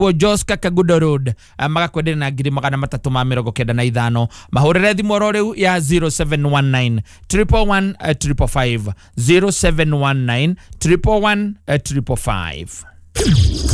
Joska Kagudo Road magakwendera na 395 mahurire thimu roriu ya 0719 111 555 0719 111 555